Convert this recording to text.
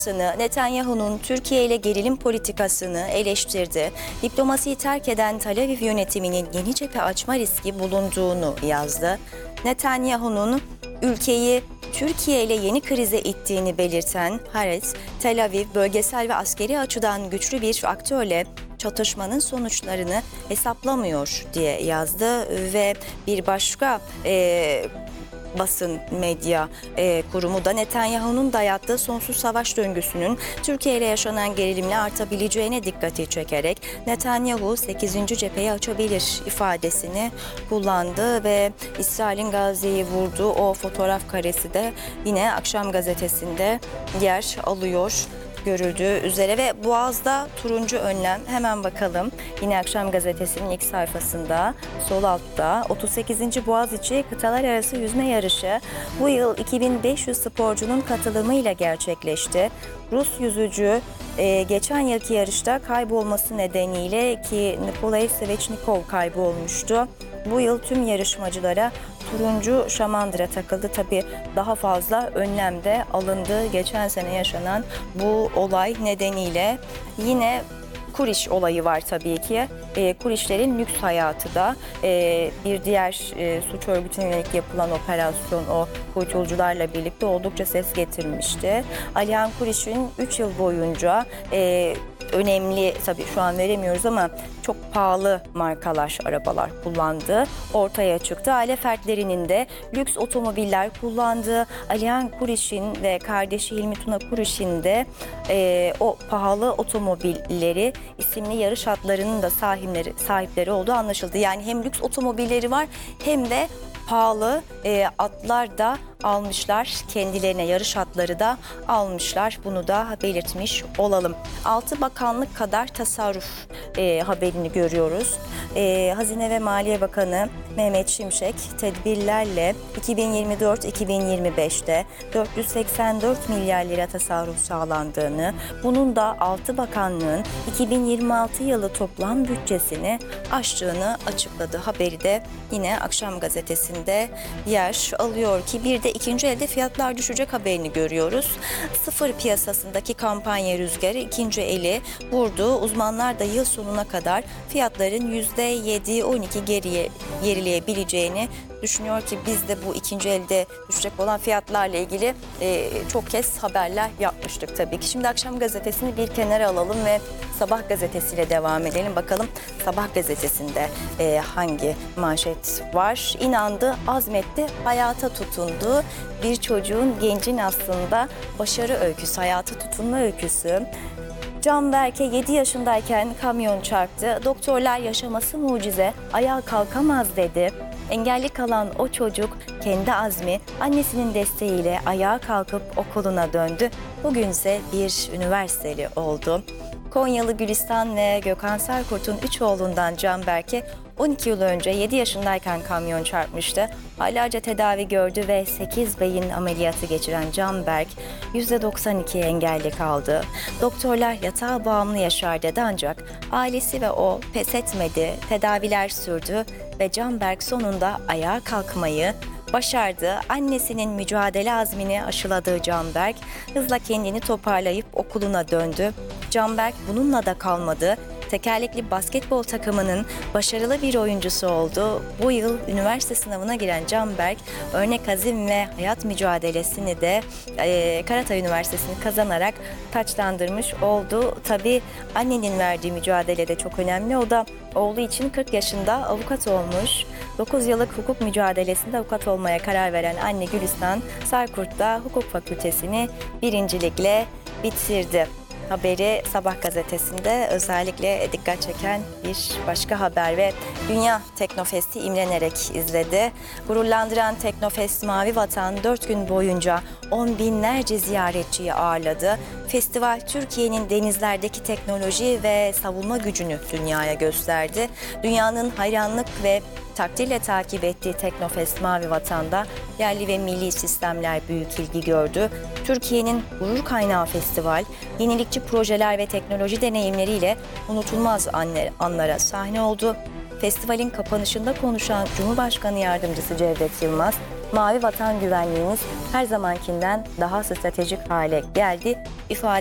Netanyahu'nun Türkiye ile gerilim politikasını eleştirdi. Diplomasiyi terk eden Tel Aviv yönetiminin yeni cephe açma riski bulunduğunu yazdı. Netanyahu'nun ülkeyi Türkiye ile yeni krize ittiğini belirten Haaretz, Tel Aviv bölgesel ve askeri açıdan güçlü bir aktörle çatışmanın sonuçlarını hesaplamıyor diye yazdı ve bir başka basın medya kurumu da Netanyahu'nun dayattığı sonsuz savaş döngüsünün Türkiye ile yaşanan gerilimle artabileceğine dikkati çekerek Netanyahu 8. cepheyi açabilir ifadesini kullandı ve İsrail'in Gazze'yi vurduğu o fotoğraf karesi de yine Akşam Gazetesi'nde yer alıyor. Görüldüğü üzere ve Boğaz'da turuncu önlem, hemen bakalım. Yine Akşam Gazetesi'nin ilk sayfasında sol altta 38. Boğaziçi Kıtalar Arası Yüzme Yarışı bu yıl 2500 sporcunun katılımıyla gerçekleşti. Rus yüzücü geçen yılki yarışta kaybolması nedeniyle ki Nikolay Svechnikov kaybolmuştu. Bu yıl tüm yarışmacılara turuncu şamandıra takıldı. Tabii daha fazla önlem de alındı geçen sene yaşanan bu olay nedeniyle. Yine Kuriş olayı var tabii ki. Kurişlerin lüks hayatı da bir diğer suç örgütüne yönelik yapılan operasyon o kuytulcularla birlikte oldukça ses getirmişti. Alihan Kuriş'in 3 yıl boyunca önemli, tabii şu an veremiyoruz ama çok pahalı markalar, arabalar kullandığı ortaya çıktı. Aile fertlerinin de lüks otomobiller kullandığı, Alihan Kuriş'in ve kardeşi Hilmi Tuna Kuriş'in de o pahalı otomobilleri isimli yarış atlarının da sahipleri olduğu anlaşıldı. Yani hem lüks otomobilleri var hem de pahalı atlar da almışlar, kendilerine yarış atları da almışlar. Bunu da belirtmiş olalım. 6 bakanlık kadar tasarruf haberini görüyoruz. Hazine ve Maliye Bakanı Mehmet Şimşek tedbirlerle 2024-2025'te 484 milyar lira tasarruf sağlandığını, bunun da 6 bakanlığın 2026 yılı toplam bütçesini aştığını açıkladı. Haberi de yine Akşam Gazetesi'nde yer alıyor ki bir de ikinci elde fiyatlar düşecek haberini görüyoruz. Sıfır piyasasındaki kampanya rüzgarı ikinci eli vurdu. Uzmanlar da yıl sonuna kadar fiyatların %7-12 gerileyebileceğini düşünüyor ki biz de bu ikinci elde düşecek olan fiyatlarla ilgili çok kez haberler yapmıştık tabii ki. Şimdi Akşam Gazetesi'ni bir kenara alalım ve Sabah gazetesiyle devam edelim. Bakalım Sabah gazetesinde hangi manşet var? İnandı, azmetti, hayata tutundu. Bir çocuğun, gencin aslında başarı öyküsü, hayata tutunma öyküsü. Canberk'e 7 yaşındayken kamyon çarptı. Doktorlar yaşaması mucize, ayağa kalkamaz dedi. Engelli kalan o çocuk kendi azmi, annesinin desteğiyle ayağa kalkıp okuluna döndü. Bugünse bir üniversiteli oldu. Konyalı Gülistan ve Gökhan Sarkurt'un 3 oğlundan Canberk'e 12 yıl önce 7 yaşındayken kamyon çarpmıştı. Aylarca tedavi gördü ve 8 beyin ameliyatı geçiren Canberk %92 engelli kaldı. Doktorlar yatağa bağımlı yaşar dedi ancak ailesi ve o pes etmedi. Tedaviler sürdü ve Canberk sonunda ayağa kalkmayı başardı. Annesinin mücadele azmini aşıladığı Canberk hızla kendini toparlayıp okuluna döndü. Canberk bununla da kalmadı. Tekerlekli basketbol takımının başarılı bir oyuncusu oldu. Bu yıl üniversite sınavına giren Canberk, örnek azim ve hayat mücadelesini de Karatay Üniversitesi'ni kazanarak taçlandırmış oldu. Tabii annenin verdiği mücadele de çok önemli. O da oğlu için 40 yaşında avukat olmuş. 9 yıllık hukuk mücadelesinde avukat olmaya karar veren anne Gülistan Sarkurt da hukuk fakültesini birincilikle bitirdi. Haberi Sabah gazetesinde özellikle dikkat çeken bir başka haber ve Dünya Teknofest'i imrenerek izledi. Gururlandıran Teknofest Mavi Vatan 4 gün boyunca 10 binlerce ziyaretçiyi ağırladı. Festival Türkiye'nin denizlerdeki teknoloji ve savunma gücünü dünyaya gösterdi. Dünyanın hayranlık ve takdirle takip ettiği Teknofest Mavi Vatan'da yerli ve milli sistemler büyük ilgi gördü. Türkiye'nin gurur kaynağı festival, yenilikçi projeler ve teknoloji deneyimleriyle unutulmaz anlara sahne oldu. Festivalin kapanışında konuşan Cumhurbaşkanı Yardımcısı Cevdet Yılmaz, Mavi vatan güvenliğimiz her zamankinden daha stratejik hale geldi ifade